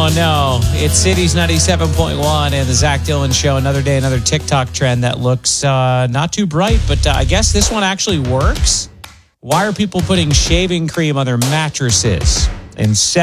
no. It's Cities 97.1 and the Zach Dillon Show. Another day, another TikTok trend that looks not too bright, but I guess this one actually works. Why are people putting shaving cream on their mattresses? And